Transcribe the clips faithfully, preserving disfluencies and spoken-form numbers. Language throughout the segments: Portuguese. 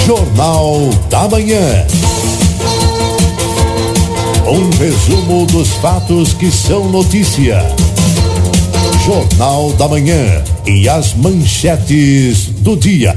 Jornal da Manhã. Um resumo dos fatos que são notícia. Jornal da Manhã e as manchetes do dia.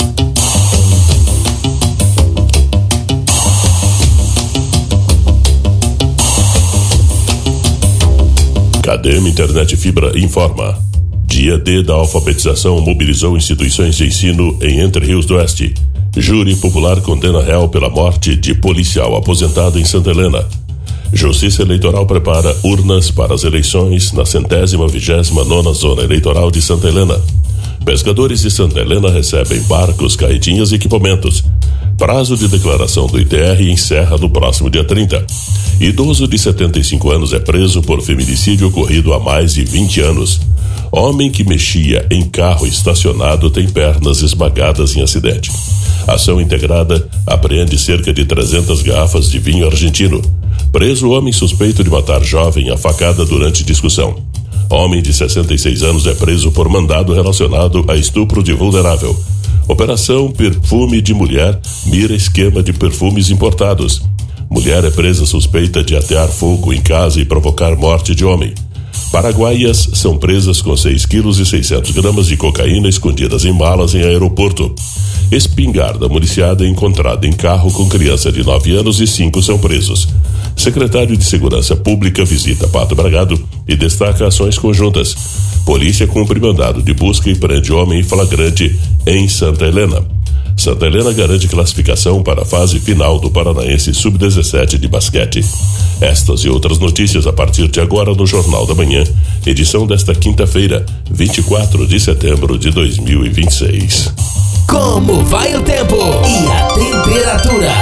Cadem Internet Fibra informa. Dia D da alfabetização mobilizou instituições de ensino em Entre Rios do Oeste. Júri popular condena réu pela morte de policial aposentado em Santa Helena. Justiça Eleitoral prepara urnas para as eleições na centésima vigésima nona zona eleitoral de Santa Helena. Pescadores de Santa Helena recebem barcos, carretinhas e equipamentos. Prazo de declaração do I T R encerra no próximo dia trinta. Idoso de setenta e cinco anos é preso por feminicídio ocorrido há mais de vinte anos. Homem que mexia em carro estacionado tem pernas esmagadas em acidente. Ação integrada apreende cerca de trezentas garrafas de vinho argentino. Preso homem suspeito de matar jovem a facada durante discussão. Homem de sessenta e seis anos é preso por mandado relacionado a estupro de vulnerável. Operação Perfume de Mulher mira esquema de perfumes importados. Mulher é presa suspeita de atear fogo em casa e provocar morte de homem. Paraguaias são presas com seis quilos e seiscentos gramas de cocaína escondidas em malas em aeroporto. Espingarda municiada é encontrada em carro com criança de nove anos e cinco são presos. Secretário de Segurança Pública visita Pato Bragado e destaca ações conjuntas. Polícia cumpre mandado de busca e prende homem em flagrante em Santa Helena. Santa Helena garante classificação para a fase final do Paranaense sub dezessete de basquete. Estas e outras notícias a partir de agora no Jornal da Manhã, edição desta quinta-feira, vinte e quatro de setembro de dois mil e vinte e seis. Como vai o tempo e a temperatura?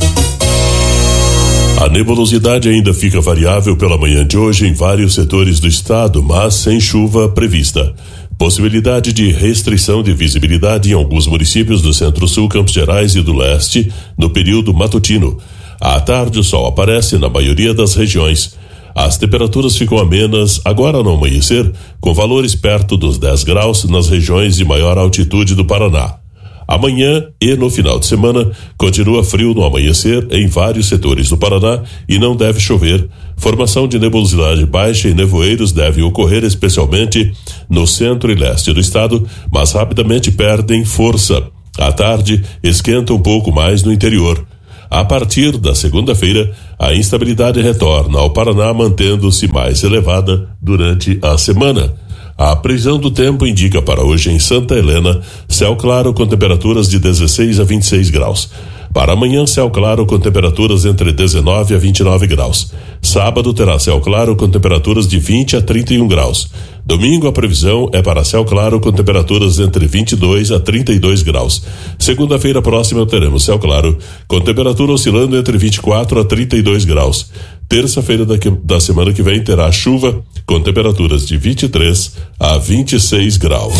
A nebulosidade ainda fica variável pela manhã de hoje em vários setores do estado, mas sem chuva prevista. Possibilidade de restrição de visibilidade em alguns municípios do Centro-Sul, Campos Gerais e do Leste no período matutino. À tarde o sol aparece na maioria das regiões. As temperaturas ficam amenas agora no amanhecer, com valores perto dos dez graus nas regiões de maior altitude do Paraná. Amanhã e no final de semana continua frio no amanhecer em vários setores do Paraná e não deve chover. Formação de nebulosidade baixa e nevoeiros deve ocorrer especialmente no centro e leste do estado, mas rapidamente perdem força. À tarde esquenta um pouco mais no interior. A partir da segunda-feira, a instabilidade retorna ao Paraná, mantendo-se mais elevada durante a semana. A previsão do tempo indica para hoje em Santa Helena, céu claro com temperaturas de dezesseis a vinte e seis graus. Para amanhã, céu claro com temperaturas entre dezenove a vinte e nove graus. Sábado terá céu claro com temperaturas de vinte a trinta e um graus. Domingo a previsão é para céu claro com temperaturas entre vinte e dois a trinta e dois graus. Segunda-feira próxima teremos céu claro com temperatura oscilando entre vinte e quatro a trinta e dois graus. Terça-feira da, da semana que vem terá chuva com temperaturas de vinte e três a vinte e seis graus.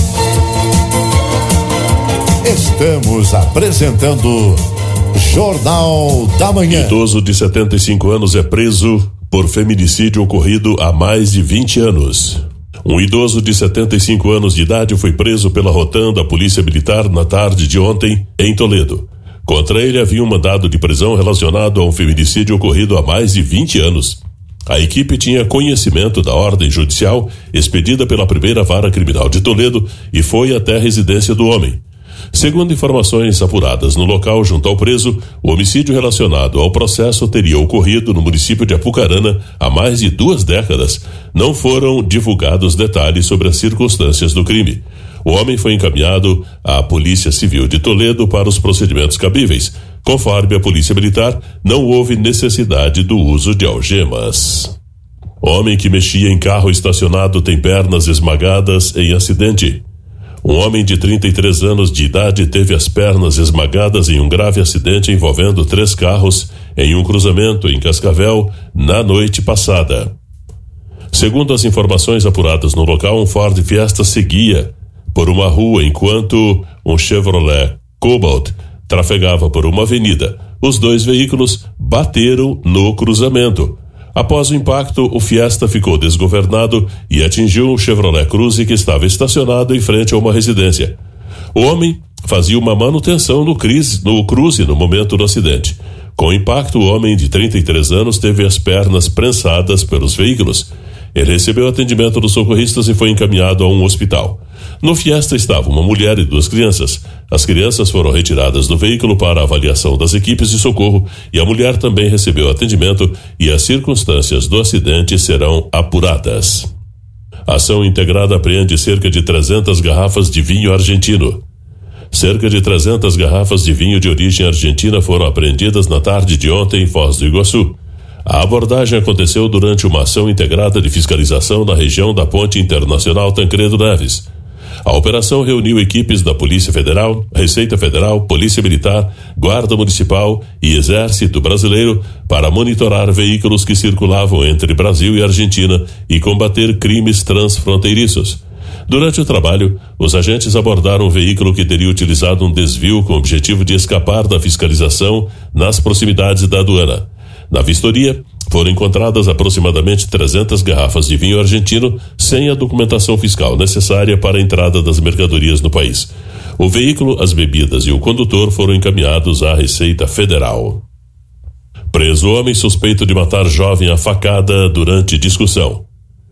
Estamos apresentando Jornal da Manhã. Idoso de setenta e cinco anos é preso por feminicídio ocorrido há mais de vinte anos. Um idoso de setenta e cinco anos de idade foi preso pela Rotam da Polícia Militar na tarde de ontem em Toledo. Contra ele havia um mandado de prisão relacionado a um feminicídio ocorrido há mais de vinte anos. A equipe tinha conhecimento da ordem judicial expedida pela primeira vara criminal de Toledo e foi até a residência do homem. Segundo informações apuradas no local junto ao preso, o homicídio relacionado ao processo teria ocorrido no município de Apucarana há mais de duas décadas. Não foram divulgados detalhes sobre as circunstâncias do crime. O homem foi encaminhado à Polícia Civil de Toledo para os procedimentos cabíveis. Conforme a Polícia Militar, não houve necessidade do uso de algemas. Homem que mexia em carro estacionado tem pernas esmagadas em acidente. Um homem de trinta e três anos de idade teve as pernas esmagadas em um grave acidente envolvendo três carros em um cruzamento em Cascavel na noite passada. Segundo as informações apuradas no local, um Ford Fiesta seguia por uma rua enquanto um Chevrolet Cobalt trafegava por uma avenida. Os dois veículos bateram no cruzamento. Após o impacto, o Fiesta ficou desgovernado e atingiu um Chevrolet Cruze que estava estacionado em frente a uma residência. O homem fazia uma manutenção no, crise, no cruze no momento do acidente. Com o impacto, o homem de trinta e três anos teve as pernas prensadas pelos veículos. Ele recebeu atendimento dos socorristas e foi encaminhado a um hospital. No Fiesta estava uma mulher e duas crianças. As crianças foram retiradas do veículo para avaliação das equipes de socorro e a mulher também recebeu atendimento e as circunstâncias do acidente serão apuradas. A ação integrada apreende cerca de trezentas garrafas de vinho argentino. Cerca de trezentas garrafas de vinho de origem argentina foram apreendidas na tarde de ontem em Foz do Iguaçu. A abordagem aconteceu durante uma ação integrada de fiscalização na região da Ponte Internacional Tancredo Neves. A operação reuniu equipes da Polícia Federal, Receita Federal, Polícia Militar, Guarda Municipal e Exército Brasileiro para monitorar veículos que circulavam entre Brasil e Argentina e combater crimes transfronteiriços. Durante o trabalho, os agentes abordaram um veículo que teria utilizado um desvio com o objetivo de escapar da fiscalização nas proximidades da aduana. Na vistoria, foram encontradas aproximadamente trezentas garrafas de vinho argentino sem a documentação fiscal necessária para a entrada das mercadorias no país. O veículo, as bebidas e o condutor foram encaminhados à Receita Federal. Preso homem suspeito de matar jovem a facada durante discussão.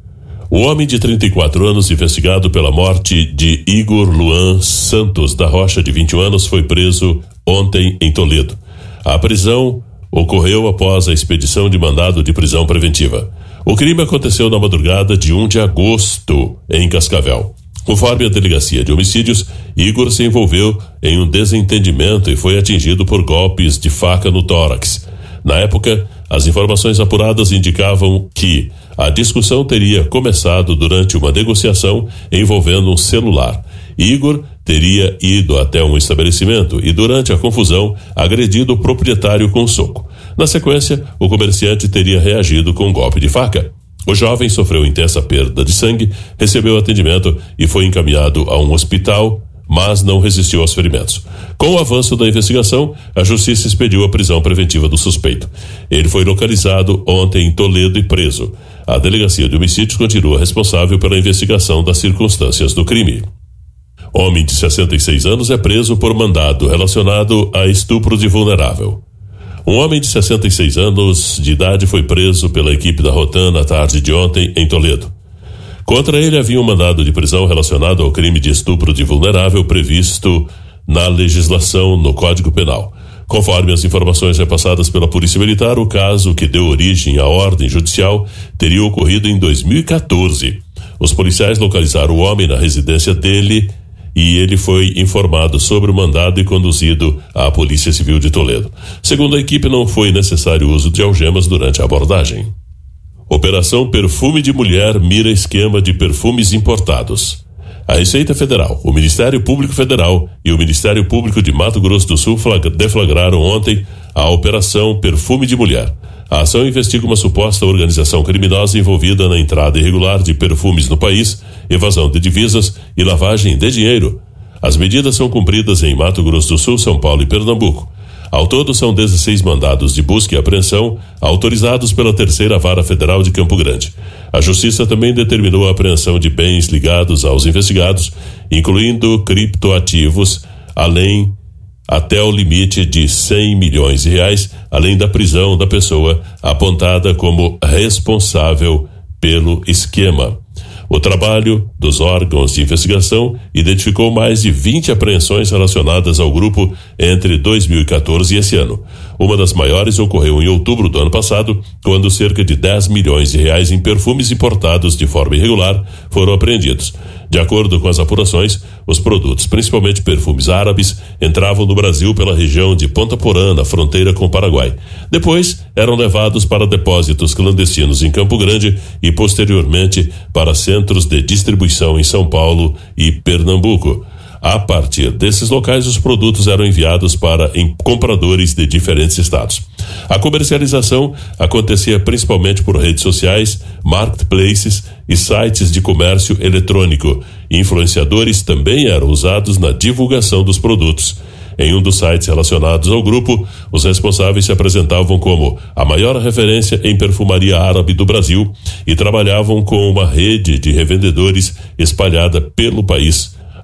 O homem de trinta e quatro anos, investigado pela morte de Igor Luan Santos da Rocha, de vinte anos, foi preso ontem em Toledo. A prisão ocorreu após a expedição de mandado de prisão preventiva. O crime aconteceu na madrugada de primeiro de agosto, em Cascavel. Conforme a Delegacia de Homicídios, Igor se envolveu em um desentendimento e foi atingido por golpes de faca no tórax. Na época, as informações apuradas indicavam que a discussão teria começado durante uma negociação envolvendo um celular. Igor teria ido até um estabelecimento e, durante a confusão, agredido o proprietário com um soco. Na sequência, o comerciante teria reagido com um golpe de faca. O jovem sofreu intensa perda de sangue, recebeu atendimento e foi encaminhado a um hospital, mas não resistiu aos ferimentos. Com o avanço da investigação, a justiça expediu a prisão preventiva do suspeito. Ele foi localizado ontem em Toledo e preso. A Delegacia de Homicídios continua responsável pela investigação das circunstâncias do crime. Homem de sessenta e seis anos é preso por mandado relacionado a estupro de vulnerável. Um homem de sessenta e seis anos de idade foi preso pela equipe da Rotan na tarde de ontem em Toledo. Contra ele havia um mandado de prisão relacionado ao crime de estupro de vulnerável previsto na legislação no Código Penal. Conforme as informações repassadas pela Polícia Militar, o caso que deu origem à ordem judicial teria ocorrido em dois mil e quatorze. Os policiais localizaram o homem na residência dele e ele foi informado sobre o mandado e conduzido à Polícia Civil de Toledo. Segundo a equipe, não foi necessário o uso de algemas durante a abordagem. Operação Perfume de Mulher mira esquema de perfumes importados. A Receita Federal, o Ministério Público Federal e o Ministério Público de Mato Grosso do Sul deflagraram ontem a Operação Perfume de Mulher. A ação investiga uma suposta organização criminosa envolvida na entrada irregular de perfumes no país, evasão de divisas e lavagem de dinheiro. As medidas são cumpridas em Mato Grosso do Sul, São Paulo e Pernambuco. Ao todo, são dezesseis mandados de busca e apreensão autorizados pela Terceira Vara Federal de Campo Grande. A Justiça também determinou a apreensão de bens ligados aos investigados, incluindo criptoativos, além até o limite de cem milhões de reais, além da prisão da pessoa apontada como responsável pelo esquema. O trabalho dos órgãos de investigação identificou mais de vinte apreensões relacionadas ao grupo entre dois mil e quatorze e esse ano. Uma das maiores ocorreu em outubro do ano passado, quando cerca de dez milhões de reais em perfumes importados de forma irregular foram apreendidos. De acordo com as apurações, os produtos, principalmente perfumes árabes, entravam no Brasil pela região de Ponta Porã, na fronteira com o Paraguai. Depois, eram levados para depósitos clandestinos em Campo Grande e, posteriormente, para centros de distribuição em São Paulo e Pernambuco. A partir desses locais, os produtos eram enviados para em compradores de diferentes estados. A comercialização acontecia principalmente por redes sociais, marketplaces e sites de comércio eletrônico. Influenciadores também eram usados na divulgação dos produtos. Em um dos sites relacionados ao grupo, os responsáveis se apresentavam como a maior referência em perfumaria árabe do Brasil e trabalhavam com uma rede de revendedores espalhada pelo país.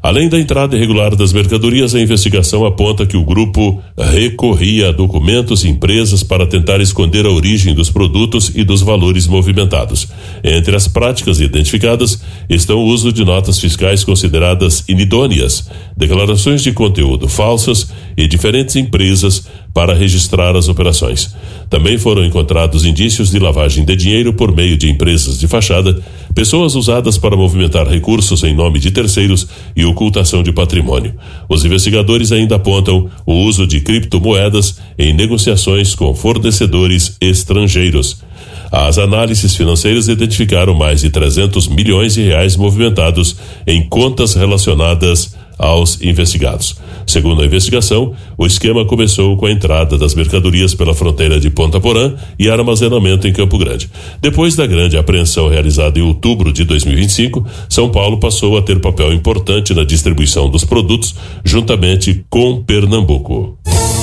Além da entrada irregular das mercadorias, a investigação aponta que o grupo recorria a documentos e empresas para tentar esconder a origem dos produtos e dos valores movimentados. Entre as práticas identificadas estão o uso de notas fiscais consideradas inidôneas, declarações de conteúdo falsas e diferentes empresas para registrar as operações. Também foram encontrados indícios de lavagem de dinheiro por meio de empresas de fachada, pessoas usadas para movimentar recursos em nome de terceiros e ocultação de patrimônio. Os investigadores ainda apontam o uso de criptomoedas em negociações com fornecedores estrangeiros. As análises financeiras identificaram mais de trezentos milhões de reais movimentados em contas relacionadas aos investigados. Segundo a investigação, o esquema começou com a entrada das mercadorias pela fronteira de Ponta Porã e armazenamento em Campo Grande. Depois da grande apreensão realizada em outubro de dois mil e vinte e cinco, São Paulo passou a ter papel importante na distribuição dos produtos, juntamente com Pernambuco.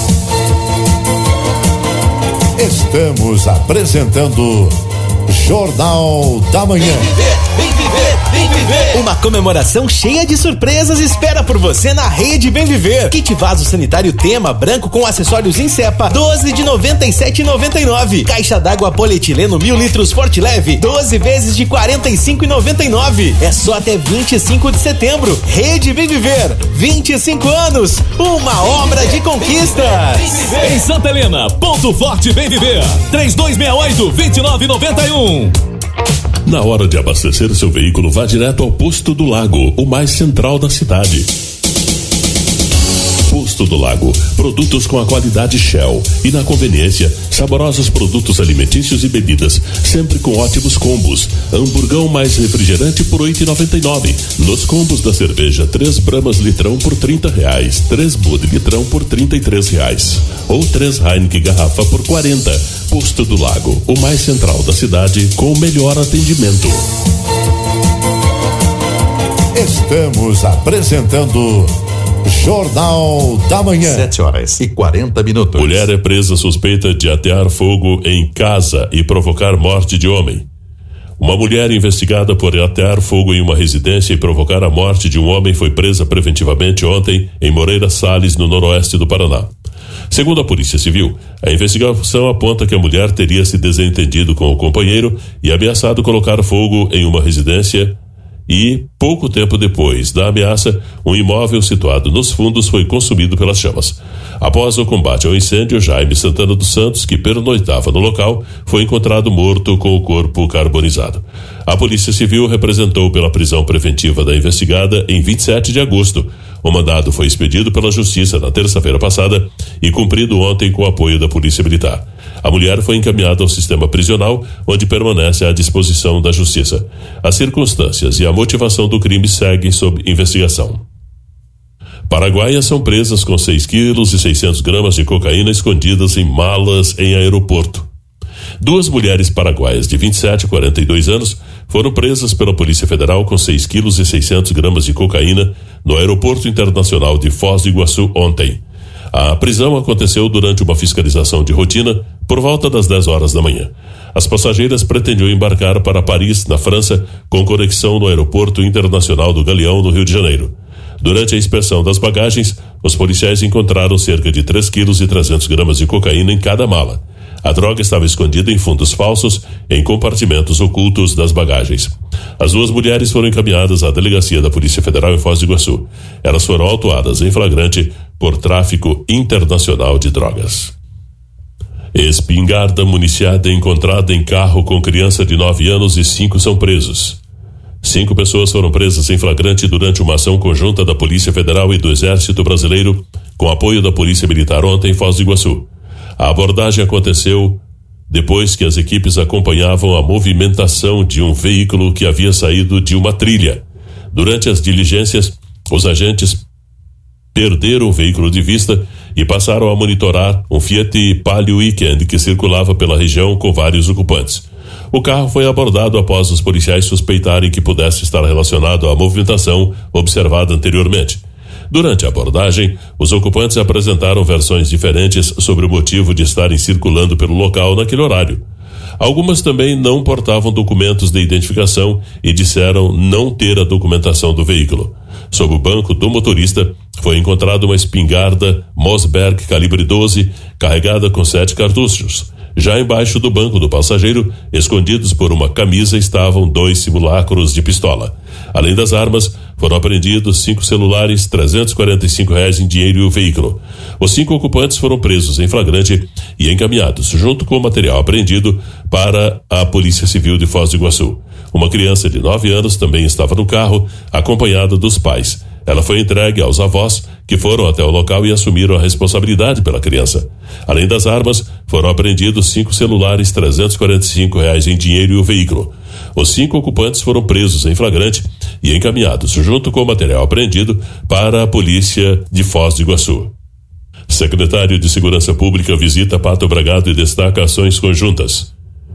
Estamos apresentando Jornal da Manhã. Vem viver, vem viver, vem viver. Uma comemoração cheia de surpresas espera por você na Rede Bem Viver. Kit vaso sanitário Tema branco com acessórios Insepa, doze de noventa e sete e noventa e nove. Caixa d'água polietileno mil litros Forte Leve, doze vezes de quarenta e cinco e noventa e nove. É só até vinte e cinco de setembro. Rede Bem Viver, vinte e cinco anos, uma obra de conquistas. Em Santa Helena, Ponto Forte Bem Viver, três dois seis oito, dois nove nove um. Na hora de abastecer seu veículo, vá direto ao Posto do Lago, o mais central da cidade. Posto do Lago, produtos com a qualidade Shell e na conveniência, saborosos produtos alimentícios e bebidas, sempre com ótimos combos. Hamburgão mais refrigerante por oito reais e noventa e nove centavos. Nos combos da cerveja, três Bramas litrão por trinta reais, três Bud litrão por trinta e três reais ou três Heineken garrafa por quarenta. Posto do Lago, o mais central da cidade com o melhor atendimento. Estamos apresentando Jornal da Manhã. Sete horas e quarenta minutos. Mulher é presa suspeita de atear fogo em casa e provocar morte de homem. Uma mulher investigada por atear fogo em uma residência e provocar a morte de um homem foi presa preventivamente ontem em Moreira Salles, no noroeste do Paraná. Segundo a Polícia Civil, a investigação aponta que a mulher teria se desentendido com o companheiro e ameaçado colocar fogo em uma residência e, pouco tempo depois da ameaça, um imóvel situado nos fundos foi consumido pelas chamas. Após o combate ao incêndio, Jaime Santana dos Santos, que pernoitava no local, foi encontrado morto com o corpo carbonizado. A Polícia Civil representou pela prisão preventiva da investigada em vinte e sete de agosto. O mandado foi expedido pela Justiça na terça-feira passada e cumprido ontem com o apoio da Polícia Militar. A mulher foi encaminhada ao sistema prisional, onde permanece à disposição da Justiça. As circunstâncias e a motivação do crime seguem sob investigação. Paraguaias são presas com seis quilos e seiscentos gramas de cocaína escondidas em malas em aeroporto. Duas mulheres paraguaias de vinte e sete e quarenta e dois anos foram presas pela Polícia Federal com seis quilos e seiscentos gramas de cocaína no Aeroporto Internacional de Foz do Iguaçu ontem. A prisão aconteceu durante uma fiscalização de rotina por volta das dez horas da manhã. As passageiras pretendiam embarcar para Paris, na França, com conexão no Aeroporto Internacional do Galeão, no Rio de Janeiro. Durante a inspeção das bagagens, os policiais encontraram cerca de três quilos e trezentos gramas de cocaína em cada mala. A droga estava escondida em fundos falsos, em compartimentos ocultos das bagagens. As duas mulheres foram encaminhadas à delegacia da Polícia Federal em Foz do Iguaçu. Elas foram autuadas em flagrante por tráfico internacional de drogas. Espingarda municiada encontrada em carro com criança de nove anos e cinco são presos. Cinco pessoas foram presas em flagrante durante uma ação conjunta da Polícia Federal e do Exército Brasileiro, com apoio da Polícia Militar ontem em Foz do Iguaçu. A abordagem aconteceu depois que as equipes acompanhavam a movimentação de um veículo que havia saído de uma trilha. Durante as diligências, os agentes perderam o veículo de vista e passaram a monitorar um Fiat Palio Weekend que circulava pela região com vários ocupantes. O carro foi abordado após os policiais suspeitarem que pudesse estar relacionado à movimentação observada anteriormente. Durante a abordagem, os ocupantes apresentaram versões diferentes sobre o motivo de estarem circulando pelo local naquele horário. Algumas também não portavam documentos de identificação e disseram não ter a documentação do veículo. Sob o banco do motorista foi encontrada uma espingarda Mossberg calibre doze, carregada com sete cartuchos. Já embaixo do banco do passageiro, escondidos por uma camisa, estavam dois simulacros de pistola. Além das armas, foram apreendidos cinco celulares, trezentos e quarenta e cinco reais em dinheiro e o veículo. Os cinco ocupantes foram presos em flagrante e encaminhados, junto com o material apreendido, para a Polícia Civil de Foz do Iguaçu. Uma criança de nove anos também estava no carro, acompanhada dos pais. Ela foi entregue aos avós, que foram até o local e assumiram a responsabilidade pela criança. Além das armas, foram apreendidos cinco celulares, trezentos e quarenta e cinco reais em dinheiro e o veículo. Os cinco ocupantes foram presos em flagrante e encaminhados, junto com o material apreendido, para a Polícia de Foz do Iguaçu. Secretário de Segurança Pública visita Pato Bragado e destaca ações conjuntas.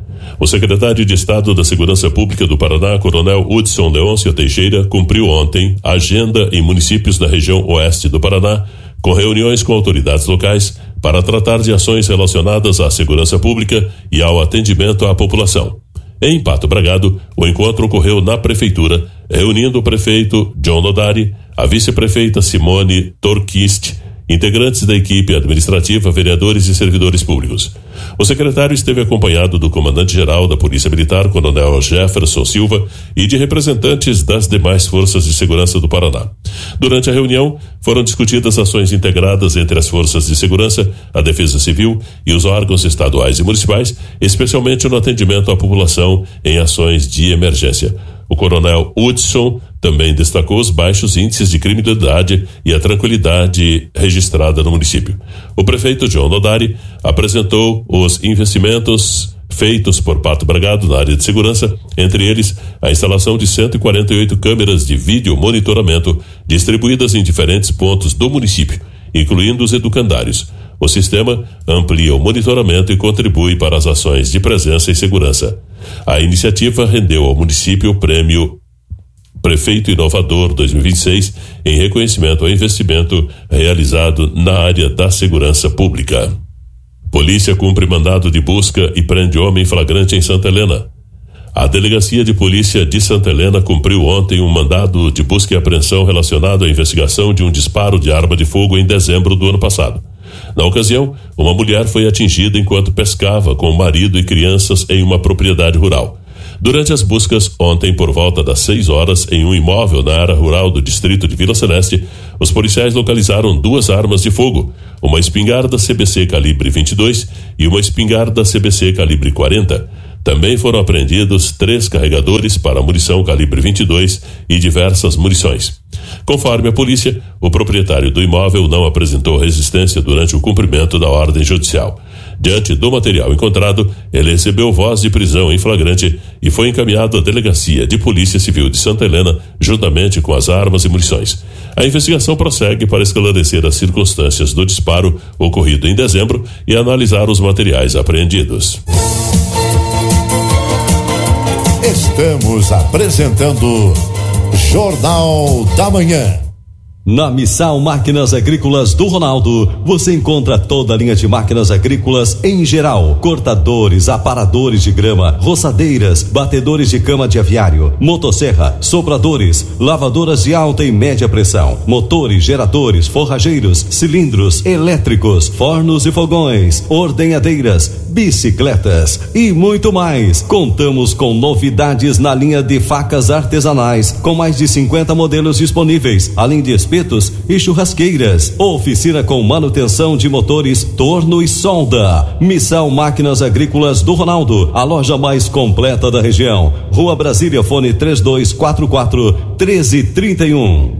O secretário de Estado da Segurança Pública do Paraná, Coronel Hudson Leôncio Teixeira, cumpriu ontem a agenda em municípios da região oeste do Paraná, com reuniões com autoridades locais para tratar de ações relacionadas à segurança pública e ao atendimento à população. Em Pato Bragado, o encontro ocorreu na prefeitura, reunindo o prefeito John Lodari, a vice-prefeita Simone Torquist, integrantes da equipe administrativa, vereadores e servidores públicos. O secretário esteve acompanhado do comandante-geral da Polícia Militar, Coronel Jefferson Silva, e de representantes das demais forças de segurança do Paraná. Durante a reunião, foram discutidas ações integradas entre as forças de segurança, a Defesa Civil e os órgãos estaduais e municipais, especialmente no atendimento à população em ações de emergência. O coronel Hudson também destacou os baixos índices de criminalidade e a tranquilidade registrada no município. O prefeito John Lodari apresentou os investimentos feitos por Pato Bragado na área de segurança, entre eles a instalação de cento e quarenta e oito câmeras de vídeo monitoramento distribuídas em diferentes pontos do município, incluindo os educandários. O sistema amplia o monitoramento e contribui para as ações de presença e segurança. A iniciativa rendeu ao município o prêmio Prefeito Inovador dois mil e vinte e seis em reconhecimento ao investimento realizado na área da segurança pública. Polícia cumpre mandado de busca e prende homem flagrante em Santa Helena. A Delegacia de Polícia de Santa Helena cumpriu ontem um mandado de busca e apreensão relacionado à investigação de um disparo de arma de fogo em dezembro do ano passado. Na ocasião, uma mulher foi atingida enquanto pescava com o marido e crianças em uma propriedade rural. Durante as buscas, ontem por volta das seis horas, em um imóvel na área rural do distrito de Vila Celeste, os policiais localizaram duas armas de fogo, uma espingarda C B C calibre vinte e dois e uma espingarda C B C calibre quarenta. Também foram apreendidos três carregadores para munição calibre vinte e dois e diversas munições. Conforme a polícia, o proprietário do imóvel não apresentou resistência durante o cumprimento da ordem judicial. Diante do material encontrado, ele recebeu voz de prisão em flagrante e foi encaminhado à Delegacia de Polícia Civil de Santa Helena, juntamente com as armas e munições. A investigação prossegue para esclarecer as circunstâncias do disparo ocorrido em dezembro e analisar os materiais apreendidos. Estamos apresentando Jornal da Manhã. Na Missal Máquinas Agrícolas do Ronaldo, você encontra toda a linha de máquinas agrícolas em geral: cortadores, aparadores de grama, roçadeiras, batedores de cama de aviário, motosserra, sopradores, lavadoras de alta e média pressão, motores, geradores, forrageiros, cilindros, elétricos, fornos e fogões, ordenhadeiras, bicicletas e muito mais. Contamos com novidades na linha de facas artesanais, com mais de cinquenta modelos disponíveis, além de espetos e churrasqueiras. Oficina com manutenção de motores, torno e solda. Missal Máquinas Agrícolas do Ronaldo, a loja mais completa da região. Rua Brasília, fone três dois quatro quatro, um três três um.